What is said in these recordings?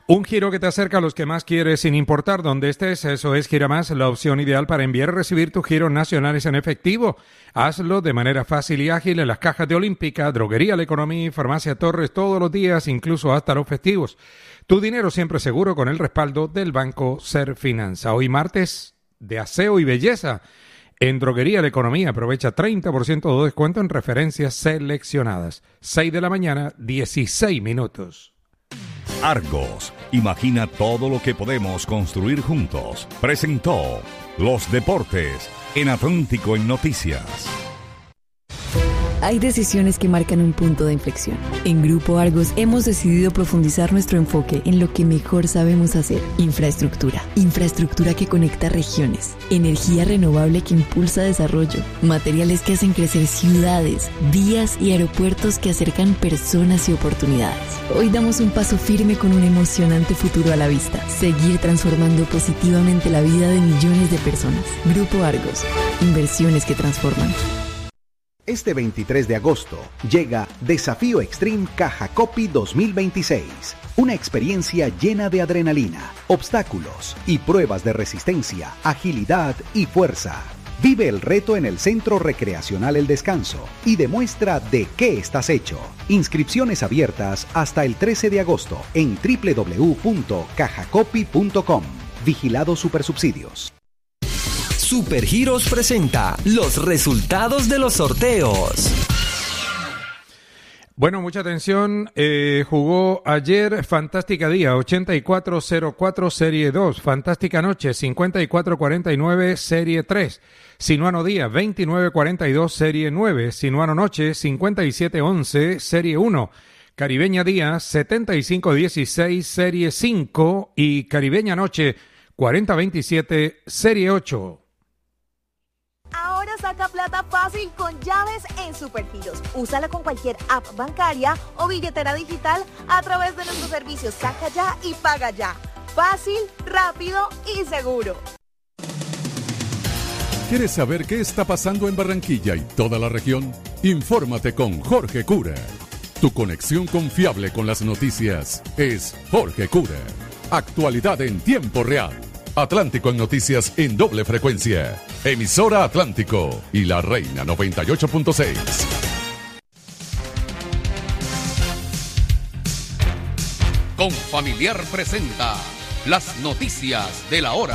Un giro que te acerca a los que más quieres sin importar dónde estés. Eso es Giramás, la opción ideal para enviar y recibir tus giros nacionales en efectivo. Hazlo de manera fácil y ágil en las cajas de Olímpica, Droguería La Economía y Farmacia Torres todos los días, incluso hasta los festivos. Tu dinero siempre seguro con el respaldo del Banco Serfinanza. Hoy martes de aseo y belleza. En Droguería La Economía aprovecha 30% de descuento en referencias seleccionadas. 6 de la mañana, 16 minutos. Argos, imagina todo lo que podemos construir juntos. Presentó Los Deportes en Atlántico en Noticias. Hay decisiones que marcan un punto de inflexión. En Grupo Argos hemos decidido profundizar nuestro enfoque en lo que mejor sabemos hacer. Infraestructura. Infraestructura que conecta regiones. Energía renovable que impulsa desarrollo. Materiales que hacen crecer ciudades, vías y aeropuertos que acercan personas y oportunidades. Hoy damos un paso firme con un emocionante futuro a la vista. Seguir transformando positivamente la vida de millones de personas. Grupo Argos. Inversiones que transforman. Este 23 de agosto llega Desafío Extreme Caja Copy 2026. Una experiencia llena de adrenalina, obstáculos y pruebas de resistencia, agilidad y fuerza. Vive el reto en el Centro Recreacional El Descanso y demuestra de qué estás hecho. Inscripciones abiertas hasta el 13 de agosto en www.cajacopy.com. Vigilado Supersubsidios. Supergiros presenta los resultados de los sorteos. Bueno, mucha atención. Jugó ayer Fantástica Día 8404 Serie 2, Fantástica Noche 5449 Serie 3, Sinuano Día 2942 Serie 9, Sinuano Noche 5711 Serie 1, Caribeña Día 7516 Serie 5 y Caribeña Noche 4027 Serie 8. Ahora saca plata fácil con llaves en Supergiros. Úsala con cualquier app bancaria o billetera digital a través de nuestros servicios Saca Ya y Paga Ya. Fácil, rápido y seguro. ¿Quieres saber qué está pasando en Barranquilla y toda la región? Infórmate con Jorge Cura. Tu conexión confiable con las noticias es Jorge Cura. Actualidad en tiempo real. Atlántico en Noticias en doble frecuencia. Emisora Atlántico y La Reina 98.6. Confamiliar presenta las noticias de la hora.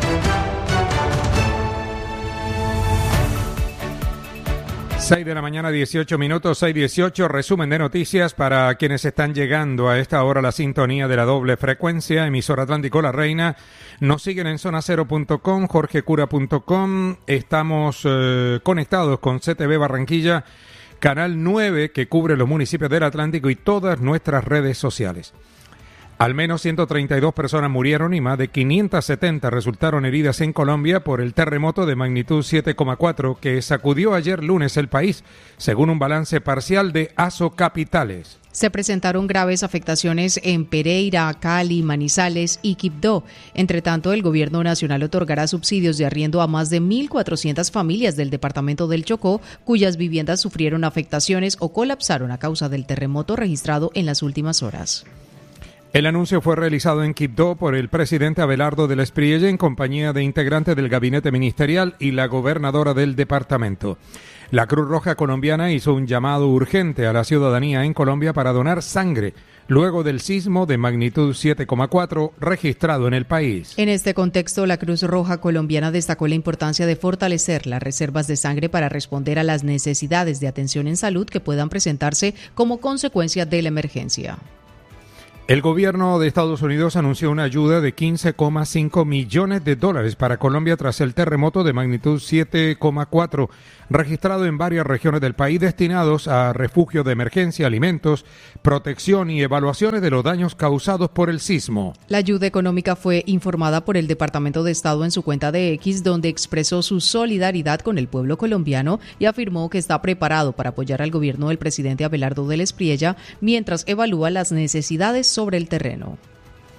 Seis de la mañana, 18 minutos, 6:18, resumen de noticias para quienes están llegando a esta hora a la sintonía de la doble frecuencia, emisora Atlántico La Reina. Nos siguen en zonacero.com, jorgecura.com, estamos conectados con CTV Barranquilla, Canal 9 que cubre los municipios del Atlántico y todas nuestras redes sociales. Al menos 132 personas murieron y más de 570 resultaron heridas en Colombia por el terremoto de magnitud 7,4 que sacudió ayer lunes el país, según un balance parcial de ASO Capitales. Se presentaron graves afectaciones en Pereira, Cali, Manizales y Quibdó. Entre tanto, el Gobierno Nacional otorgará subsidios de arriendo a más de 1.400 familias del departamento del Chocó, cuyas viviendas sufrieron afectaciones o colapsaron a causa del terremoto registrado en las últimas horas. El anuncio fue realizado en Quibdó por el presidente Abelardo del Espriella en compañía de integrantes del gabinete ministerial y la gobernadora del departamento. La Cruz Roja colombiana hizo un llamado urgente a la ciudadanía en Colombia para donar sangre luego del sismo de magnitud 7,4 registrado en el país. En este contexto, la Cruz Roja colombiana destacó la importancia de fortalecer las reservas de sangre para responder a las necesidades de atención en salud que puedan presentarse como consecuencia de la emergencia. El gobierno de Estados Unidos anunció una ayuda de $15,5 millones para Colombia tras el terremoto de magnitud 7,4 registrado en varias regiones del país, destinados a refugio de emergencia, alimentos, protección y evaluaciones de los daños causados por el sismo. La ayuda económica fue informada por el Departamento de Estado en su cuenta de X, donde expresó su solidaridad con el pueblo colombiano y afirmó que está preparado para apoyar al gobierno del presidente Abelardo del Espriella mientras evalúa las necesidades sobre el terreno.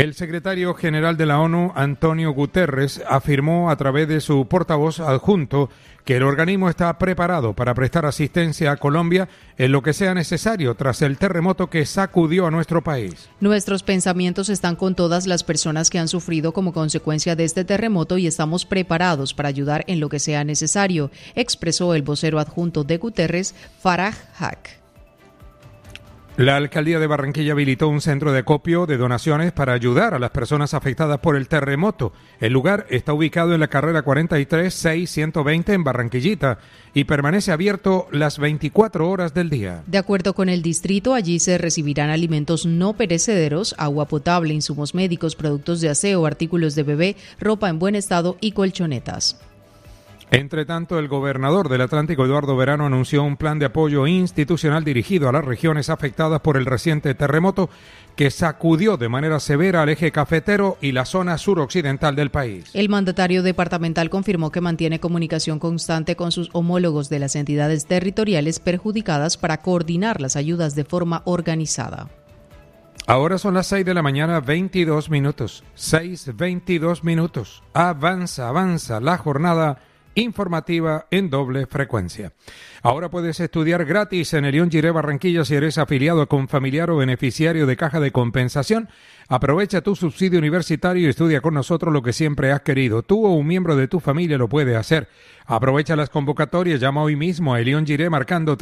El secretario general de la ONU, Antonio Guterres, afirmó a través de su portavoz adjunto que el organismo está preparado para prestar asistencia a Colombia en lo que sea necesario tras el terremoto que sacudió a nuestro país. Nuestros pensamientos están con todas las personas que han sufrido como consecuencia de este terremoto y estamos preparados para ayudar en lo que sea necesario, expresó el vocero adjunto de Guterres, Farah Haq. La alcaldía de Barranquilla habilitó un centro de acopio de donaciones para ayudar a las personas afectadas por el terremoto. El lugar está ubicado en la carrera 43-6120 en Barranquillita y permanece abierto las 24 horas del día. De acuerdo con el distrito, allí se recibirán alimentos no perecederos, agua potable, insumos médicos, productos de aseo, artículos de bebé, ropa en buen estado y colchonetas. Entre tanto, el gobernador del Atlántico, Eduardo Verano, anunció un plan de apoyo institucional dirigido a las regiones afectadas por el reciente terremoto que sacudió de manera severa al eje cafetero y la zona suroccidental del país. El mandatario departamental confirmó que mantiene comunicación constante con sus homólogos de las entidades territoriales perjudicadas para coordinar las ayudas de forma organizada. Ahora son las 6 de la mañana, 22 minutos. 6:22 minutos. Avanza la jornada informativa en doble frecuencia. Ahora puedes estudiar gratis en Elión Giré Barranquilla si eres afiliado con familiar o beneficiario de Caja de Compensación. Aprovecha tu subsidio universitario y estudia con nosotros lo que siempre has querido. Tú o un miembro de tu familia lo puede hacer. Aprovecha las convocatorias, llama hoy mismo a Elión Giré marcando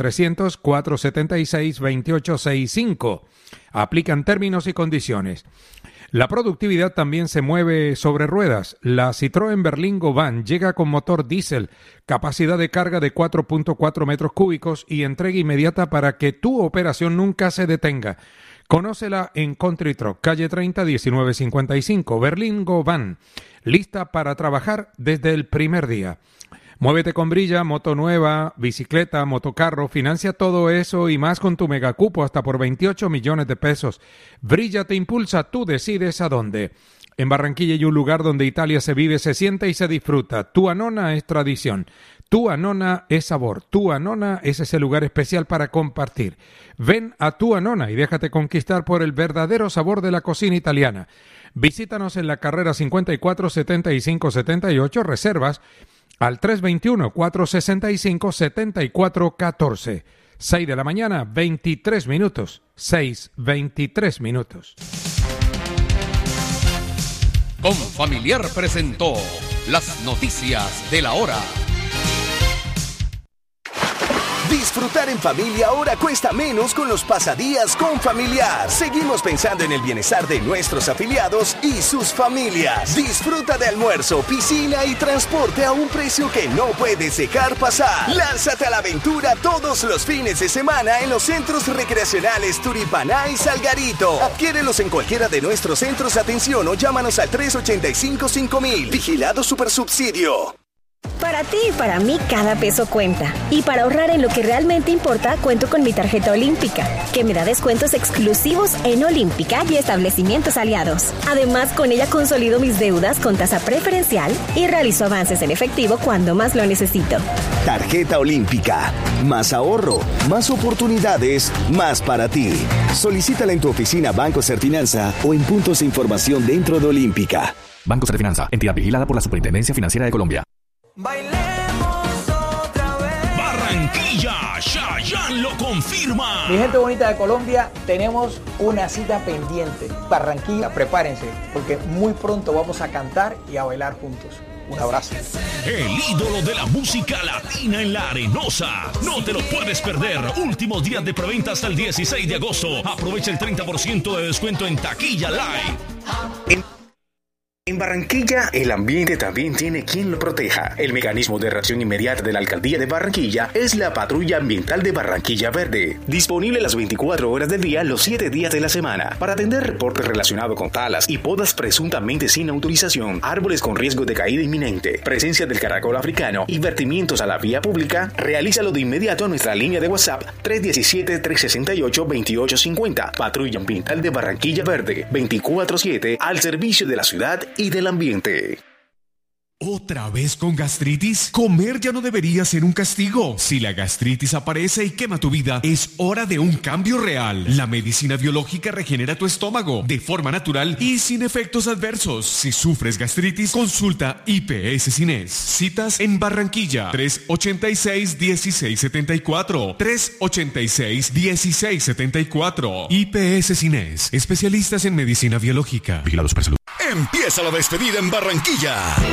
300-476-2865. Aplican términos y condiciones. La productividad también se mueve sobre ruedas. La Citroën Berlingo Van llega con motor diésel, capacidad de carga de 4.4 metros cúbicos y entrega inmediata para que tu operación nunca se detenga. Conócela en Country Truck, calle 30, 1955, Berlingo Van, lista para trabajar desde el primer día. Muévete con Brilla, moto nueva, bicicleta, motocarro, financia todo eso y más con tu megacupo hasta por 28 millones de pesos. Brilla te impulsa, tú decides a dónde. En Barranquilla hay un lugar donde Italia se vive, se siente y se disfruta. Tu Anona es tradición, Tu Anona es sabor, Tu Anona es ese lugar especial para compartir. Ven a Tu Anona y déjate conquistar por el verdadero sabor de la cocina italiana. Visítanos en la carrera 54-75-78, reservas al 321-465-7414. 6 de la mañana, 23 minutos. 6:23 minutos. Confamiliar presentó las noticias de la hora. Disfrutar en familia ahora cuesta menos con los pasadías con Familiar. Seguimos pensando en el bienestar de nuestros afiliados y sus familias. Disfruta de almuerzo, piscina y transporte a un precio que no puedes dejar pasar. Lánzate a la aventura todos los fines de semana en los centros recreacionales Turipaná y Salgarito. Adquiérelos en cualquiera de nuestros centros de atención o llámanos al 385-5000. Vigilado Supersubsidio. Para ti y para mí cada peso cuenta. Y para ahorrar en lo que realmente importa, cuento con mi tarjeta Olímpica, que me da descuentos exclusivos en Olímpica y establecimientos aliados. Además, con ella consolido mis deudas con tasa preferencial y realizo avances en efectivo cuando más lo necesito. Tarjeta Olímpica. Más ahorro, más oportunidades, más para ti. Solicítala en tu oficina Banco Serfinanza o en puntos de información dentro de Olímpica. Banco Serfinanza, entidad vigilada por la Superintendencia Financiera de Colombia. Bailemos otra vez. Barranquilla, Chayanne lo confirma. Mi gente bonita de Colombia, tenemos una cita pendiente. Barranquilla, prepárense, porque muy pronto vamos a cantar y a bailar juntos. Un abrazo. El ídolo de la música latina en la Arenosa. No te lo puedes perder. Últimos días de preventa hasta el 16 de agosto. Aprovecha el 30% de descuento en Taquilla Live. En Barranquilla, el ambiente también tiene quien lo proteja. El mecanismo de reacción inmediata de la Alcaldía de Barranquilla es la Patrulla Ambiental de Barranquilla Verde, disponible las 24 horas del día, los 7 días de la semana, para atender reportes relacionados con talas y podas presuntamente sin autorización, árboles con riesgo de caída inminente, presencia del caracol africano y vertimientos a la vía pública. Realízalo de inmediato a nuestra línea de WhatsApp 317-368-2850. Patrulla Ambiental de Barranquilla Verde, 24/7, al servicio de la ciudad y del ambiente. ¿Otra vez con gastritis? Comer ya no debería ser un castigo. Si la gastritis aparece y quema tu vida, es hora de un cambio real. La medicina biológica regenera tu estómago de forma natural y sin efectos adversos. Si sufres gastritis, consulta IPS Cines. Citas en Barranquilla, 386-1674. 386-1674. IPS Cines, especialistas en medicina biológica. Vigilados por salud. Empieza la despedida en Barranquilla.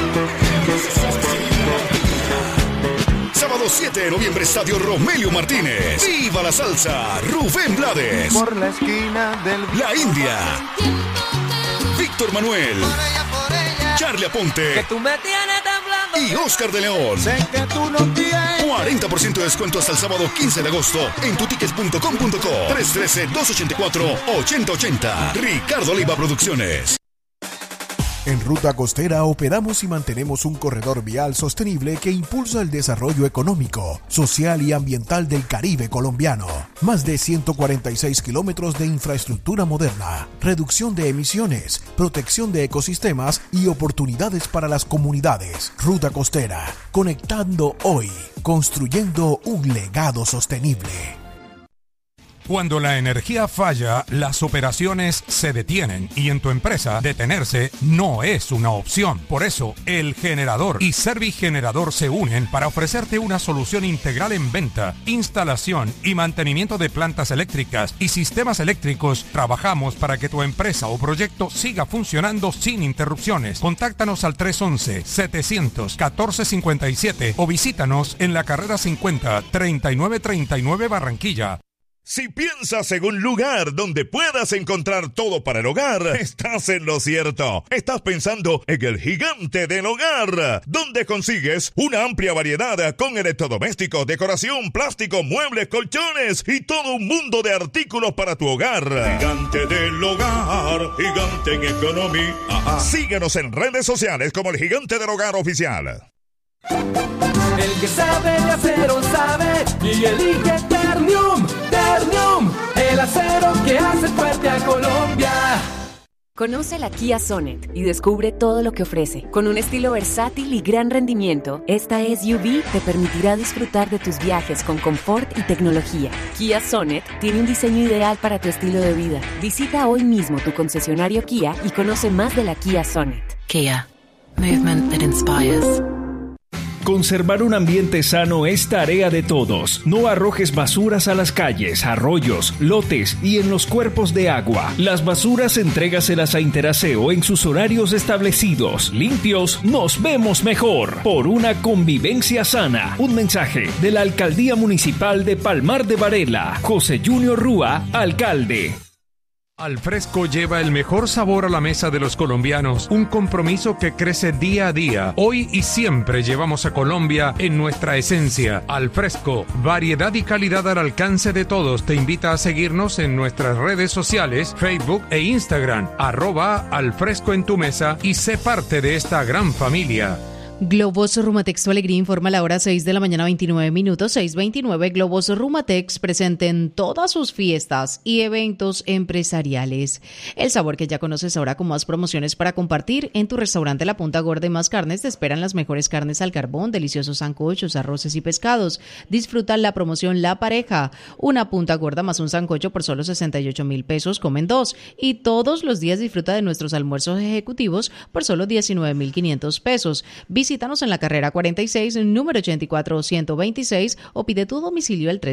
Sábado 7 de noviembre, Estadio Romelio Martínez. ¡Viva la salsa! Rubén Blades. Por la esquina del... La India. Víctor Manuel. Por ella. Charlie Aponte. Que tú me tienes temblando. Y Oscar de León. Sé que tú no tienes. 40% de descuento hasta el sábado 15 de agosto en tutickets.com.co. 313-284-8080. Ricardo Oliva Producciones. En Ruta Costera operamos y mantenemos un corredor vial sostenible que impulsa el desarrollo económico, social y ambiental del Caribe colombiano. Más de 146 kilómetros de infraestructura moderna, reducción de emisiones, protección de ecosistemas y oportunidades para las comunidades. Ruta Costera, conectando hoy, construyendo un legado sostenible. Cuando la energía falla, las operaciones se detienen y en tu empresa detenerse no es una opción. Por eso, El Generador y Servigenerador se unen para ofrecerte una solución integral en venta, instalación y mantenimiento de plantas eléctricas y sistemas eléctricos. Trabajamos para que tu empresa o proyecto siga funcionando sin interrupciones. Contáctanos al 311-700-1457 o visítanos en la carrera 50, 3939 Barranquilla. Si piensas en un lugar donde puedas encontrar todo para el hogar, estás en lo cierto. Estás pensando en el Gigante del Hogar, donde consigues una amplia variedad con electrodomésticos, decoración, plástico, muebles, colchones y todo un mundo de artículos para tu hogar. Gigante del Hogar, gigante en economía. Síguenos en redes sociales como el Gigante del Hogar Oficial. El que sabe de acero sabe y elige Ternium. Ternium, el acero que hace fuerte a Colombia. Conoce la Kia Sonet y descubre todo lo que ofrece. Con un estilo versátil y gran rendimiento, esta SUV te permitirá disfrutar de tus viajes con confort y tecnología. Kia Sonet tiene un diseño ideal para tu estilo de vida. Visita hoy mismo tu concesionario Kia y conoce más de la Kia Sonet. Kia, movement that inspires. Conservar un ambiente sano es tarea de todos. No arrojes basuras a las calles, arroyos, lotes y en los cuerpos de agua. Las basuras entrégaselas a Interaseo en sus horarios establecidos. Limpios, nos vemos mejor. Por una convivencia sana. Un mensaje de la Alcaldía Municipal de Palmar de Varela. José Junior Rúa, alcalde. Alfresco lleva el mejor sabor a la mesa de los colombianos, un compromiso que crece día a día. Hoy y siempre llevamos a Colombia en nuestra esencia. Alfresco, variedad y calidad al alcance de todos. Te invita a seguirnos en nuestras redes sociales, Facebook e Instagram, @Alfresco en tu mesa y sé parte de esta gran familia. Globos Rumatex Tu Alegría informa a la hora 6 de la mañana 29 minutos, 6:29. Globos Rumatex presenten todas sus fiestas y eventos empresariales. El sabor que ya conoces ahora con más promociones para compartir. En tu restaurante La Punta Gorda y Más Carnes te esperan las mejores carnes al carbón, deliciosos sancochos, arroces y pescados. Disfruta la promoción La Pareja. Una punta gorda más un sancocho por solo 68,000 pesos, comen dos. Y todos los días disfruta de nuestros almuerzos ejecutivos por solo 19,500 pesos. Visítanos en la carrera 46, número 84126 o pide tu domicilio al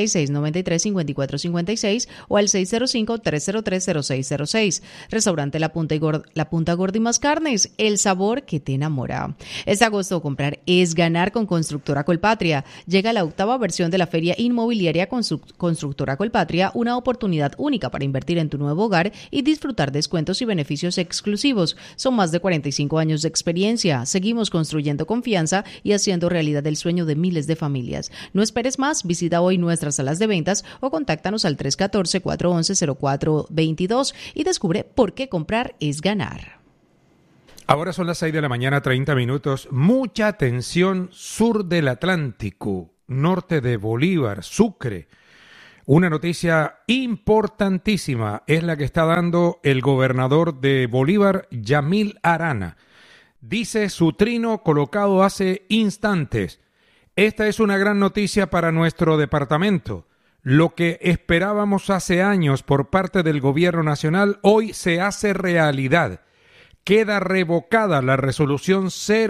316-693-5456 o al 605-303-0606. Restaurante La Punta Gorda y Más Carnes, el sabor que te enamora. Este agosto comprar es ganar con Constructora Colpatria. Llega la 8ª versión de la Feria Inmobiliaria Constructora Colpatria, una oportunidad única para invertir en tu nuevo hogar y disfrutar descuentos y beneficios exclusivos. Son más de 45 años de experiencia. Seguimos construyendo confianza y haciendo realidad el sueño de miles de familias. No esperes más, visita hoy nuestras salas de ventas o contáctanos al 314-411-0422 y descubre por qué comprar es ganar. Ahora son las 6 de la mañana, 30 minutos. Mucha atención, sur del Atlántico, norte de Bolívar, Sucre. Una noticia importantísima es la que está dando el gobernador de Bolívar, Yamil Arana. Dice su trino colocado hace instantes. Esta es una gran noticia para nuestro departamento. Lo que esperábamos hace años por parte del gobierno nacional hoy se hace realidad. Queda revocada la resolución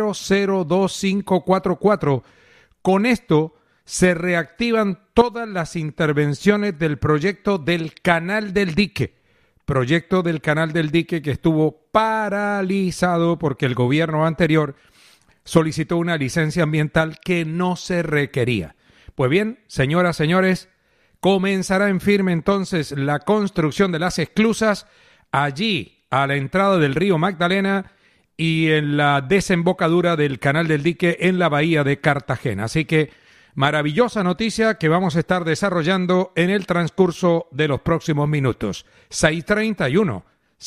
002544. Con esto se reactivan todas las intervenciones del proyecto del Canal del Dique. Proyecto del Canal del Dique que estuvo paralizado porque el gobierno anterior solicitó una licencia ambiental que no se requería. Pues bien, señoras, señores, comenzará en firme entonces la construcción de las esclusas allí a la entrada del río Magdalena y en la desembocadura del Canal del Dique en la bahía de Cartagena. Así que maravillosa noticia que vamos a estar desarrollando en el transcurso de los próximos minutos. 6:31.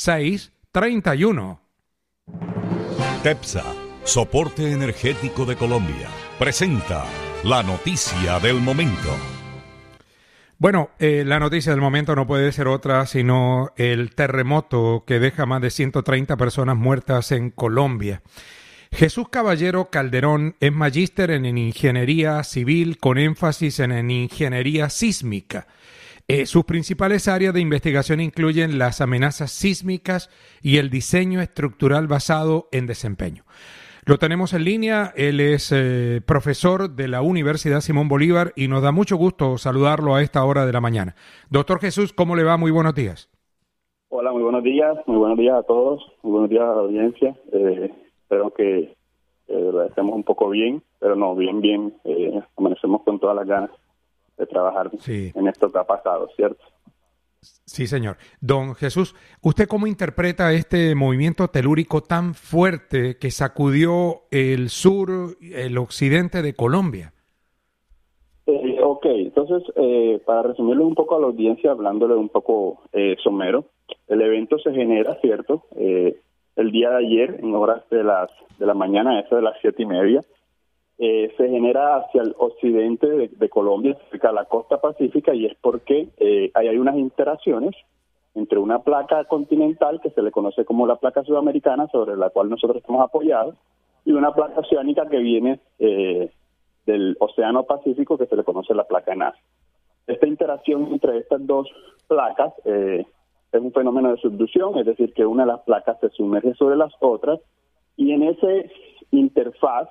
TEPSA, Soporte Energético de Colombia, presenta la noticia del momento. Bueno, la noticia del momento no puede ser otra sino el terremoto que deja más de 130 personas muertas en Colombia. Jesús Caballero Calderón es magíster en ingeniería civil con énfasis en ingeniería sísmica. Sus principales áreas de investigación incluyen las amenazas sísmicas y el diseño estructural basado en desempeño. Lo tenemos en línea, él es profesor de la Universidad Simón Bolívar y nos da mucho gusto saludarlo a esta hora de la mañana. Doctor Jesús, ¿cómo le va? Muy buenos días. Hola, muy buenos días a todos, muy buenos días a la audiencia. Espero que lo hacemos un poco bien, pero no, bien, amanecemos con todas las ganas de trabajar en esto que ha pasado, ¿cierto? Sí, señor. Don Jesús, ¿usted cómo interpreta este movimiento telúrico tan fuerte que sacudió el sur, el occidente de Colombia? Ok, entonces, para resumirle un poco a la audiencia, hablándole un poco somero, el evento se genera, ¿cierto?, el día de ayer, en horas de la mañana, eso de las 7:30, se genera hacia el occidente de Colombia, cerca de la costa pacífica, y es porque hay unas interacciones entre una placa continental, que se le conoce como la placa sudamericana, sobre la cual nosotros estamos apoyados, y una placa oceánica que viene del Océano Pacífico, que se le conoce la placa NAS. Esta interacción entre estas dos placas es un fenómeno de subducción, es decir, que una de las placas se sumerge sobre las otras, y en ese interfaz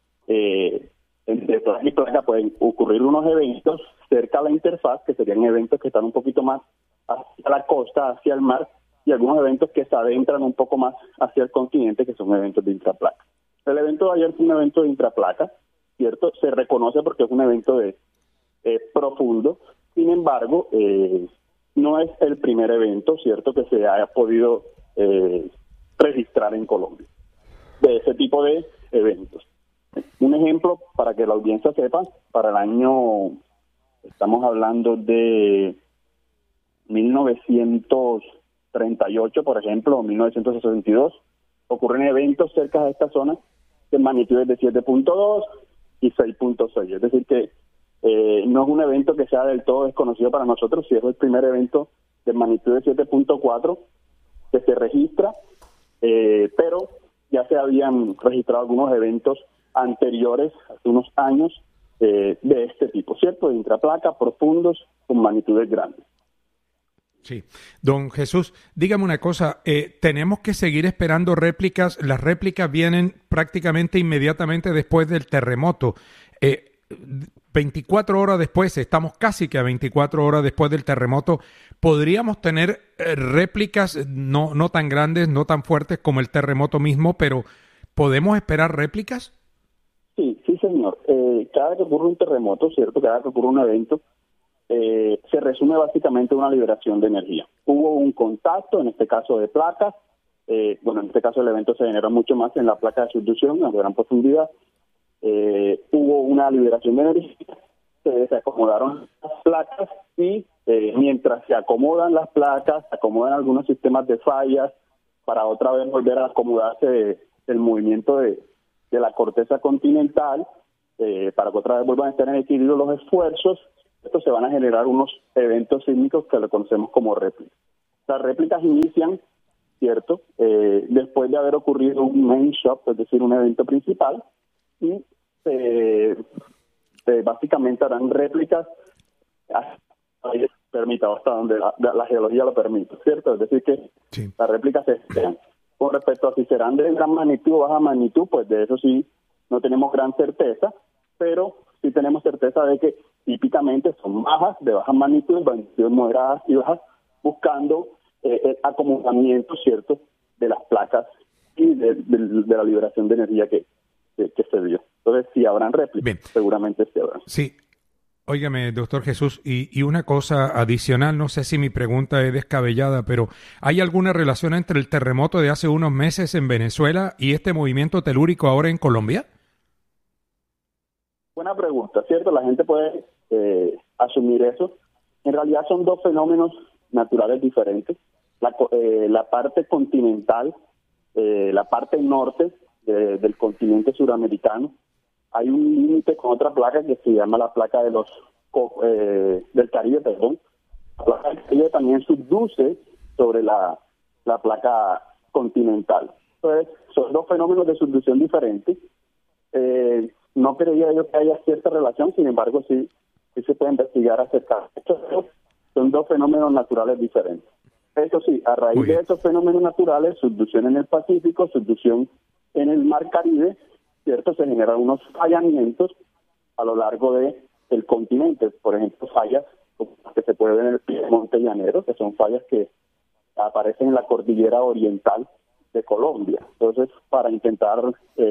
entre placa y placa pueden ocurrir unos eventos cerca a la interfaz, que serían eventos que están un poquito más hacia la costa, hacia el mar, y algunos eventos que se adentran un poco más hacia el continente, que son eventos de intraplaca. El evento de ayer fue un evento de intraplaca, ¿cierto? Se reconoce porque es un evento profundo. Sin embargo, no es el primer evento, ¿cierto?, que se haya podido registrar en Colombia de ese tipo de eventos. Un ejemplo para que la audiencia sepa, para el año, estamos hablando de 1938, por ejemplo, o 1962, ocurren eventos cerca de esta zona de magnitudes de 7.2 y 6.6, es decir que no es un evento que sea del todo desconocido para nosotros, si es el primer evento de magnitud de 7.4 que se registra, pero ya se habían registrado algunos eventos anteriores, hace unos años, de este tipo, ¿cierto? De intraplaca, profundos, con magnitudes grandes. Sí. Don Jesús, dígame una cosa, ¿tenemos que seguir esperando réplicas? Las réplicas vienen prácticamente inmediatamente después del terremoto. 24 horas después, estamos casi que a 24 horas después del terremoto, ¿podríamos tener réplicas no tan grandes, no tan fuertes como el terremoto mismo, pero ¿podemos esperar réplicas? Sí, señor. Cada que ocurre un terremoto, ¿cierto? Cada que ocurre un evento, se resume básicamente una liberación de energía. Hubo un contacto, en este caso de placas, en este caso el evento se generó mucho más en la placa de subducción, a gran profundidad. Hubo una liberación de energía, se acomodaron las placas y mientras se acomodan las placas, se acomodan algunos sistemas de fallas para otra vez volver a acomodarse el movimiento de la corteza continental, para que otra vez vuelvan a estar en equilibrio los esfuerzos. Estos se van a generar unos eventos sísmicos que lo conocemos como réplicas. Las réplicas inician ¿cierto? Después de haber ocurrido un main shop, es decir, un evento principal, y básicamente harán réplicas permita, hasta donde la geología lo permite, ¿cierto? Es decir, que las réplicas se esperan. Con respecto a si serán de gran magnitud o baja magnitud, pues de eso sí no tenemos gran certeza, pero sí tenemos certeza de que típicamente son bajas, de baja magnitud, magnitudes moderadas y bajas, buscando el acomodamiento, ¿cierto?, de las placas y de la liberación de energía que se dio. Entonces, si habrán réplicas, seguramente se habrán. Sí. Óigame, doctor Jesús, y una cosa adicional, no sé si mi pregunta es descabellada, pero ¿hay alguna relación entre el terremoto de hace unos meses en Venezuela y este movimiento telúrico ahora en Colombia? Buena pregunta, ¿cierto? La gente puede asumir eso. En realidad son dos fenómenos naturales diferentes. La parte continental, la parte norte del continente suramericano, hay un límite con otra placa que se llama la placa de del Caribe, perdón. La placa del Caribe también subduce sobre la placa continental. Entonces, son dos fenómenos de subducción diferentes. No creía yo que haya cierta relación, sin embargo, sí se puede investigar acerca de esto. Son dos fenómenos naturales diferentes. Eso sí, a raíz de esos fenómenos naturales, subducción en el Pacífico, subducción en el Mar Caribe, ¿cierto? Se generan unos fallamientos a lo largo del continente. Por ejemplo, fallas que se pueden ver en el Piedemonte Llanero, que son fallas que aparecen en la cordillera oriental de Colombia. Entonces, para intentar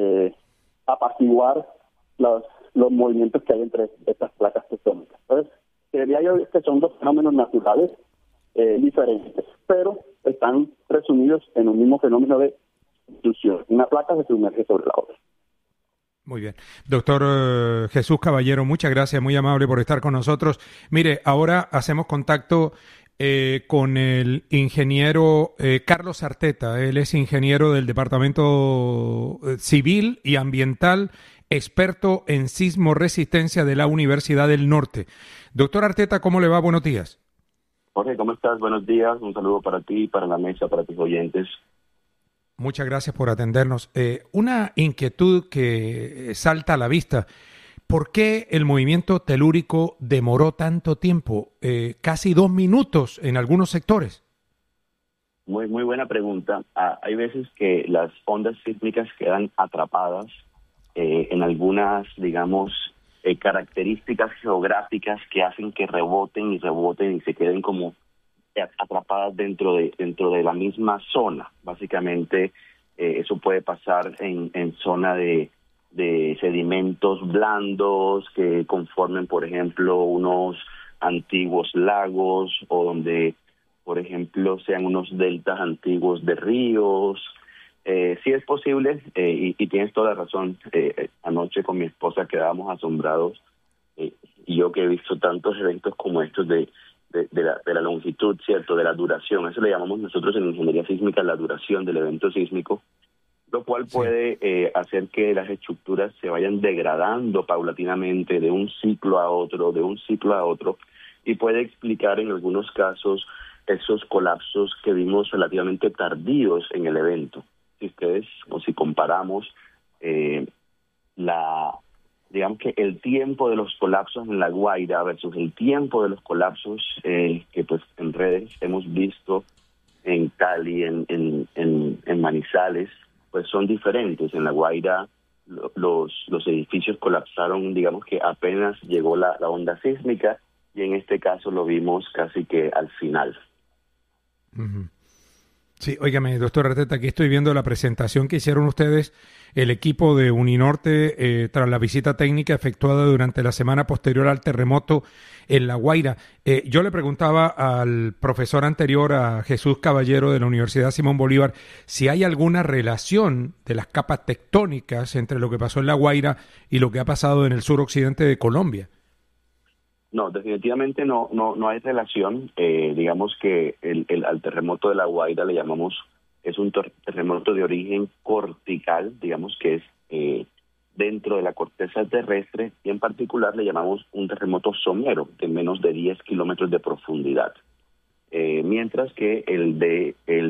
apaciguar los movimientos que hay entre estas placas tectónicas. Entonces, diría yo que son dos fenómenos naturales diferentes, pero están resumidos en un mismo fenómeno de subducción. Una placa se sumerge sobre la otra. Muy bien. Doctor Jesús Caballero, muchas gracias, muy amable por estar con nosotros. Mire, ahora hacemos contacto con el ingeniero Carlos Arteta. Él es ingeniero del Departamento Civil y Ambiental, experto en sismoresistencia de la Universidad del Norte. Doctor Arteta, ¿cómo le va? Buenos días. Jorge, ¿cómo estás? Buenos días. Un saludo para ti, para la mesa, para tus oyentes. Muchas gracias por atendernos. Una inquietud que salta a la vista. ¿Por qué el movimiento telúrico demoró tanto tiempo? Casi 2 minutos en algunos sectores. Muy buena pregunta. Hay veces que las ondas sísmicas quedan atrapadas en algunas, digamos, características geográficas que hacen que reboten y se queden como atrapadas dentro de la misma zona. Básicamente eso puede pasar en zona de sedimentos blandos que conformen, por ejemplo, unos antiguos lagos, o donde, por ejemplo, sean unos deltas antiguos de ríos. Sí es posible, y tienes toda la razón. Anoche con mi esposa quedábamos asombrados, y yo que he visto tantos eventos como estos de la longitud, ¿cierto?, de la duración. Eso le llamamos nosotros en ingeniería sísmica la duración del evento sísmico, lo cual puede hacer que las estructuras se vayan degradando paulatinamente de un ciclo a otro, y puede explicar en algunos casos esos colapsos que vimos relativamente tardíos en el evento. Si comparamos digamos que el tiempo de los colapsos en La Guaira versus el tiempo de los colapsos que pues en redes hemos visto en Cali, en Manizales, pues son diferentes. En La Guaira los edificios colapsaron, digamos que apenas llegó la onda sísmica, y en este caso lo vimos casi que al final. Uh-huh. Sí, óigame, doctor Arteta, aquí estoy viendo la presentación que hicieron ustedes, el equipo de Uninorte, tras la visita técnica efectuada durante la semana posterior al terremoto en La Guaira. Yo le preguntaba al profesor anterior, a Jesús Caballero de la Universidad Simón Bolívar, si hay alguna relación de las capas tectónicas entre lo que pasó en La Guaira y lo que ha pasado en el suroccidente de Colombia. No, definitivamente no hay relación. Digamos que al terremoto de La Guaira le llamamos, es un terremoto de origen cortical, digamos que es dentro de la corteza terrestre, y en particular le llamamos un terremoto somero de menos de 10 kilómetros de profundidad. Mientras que el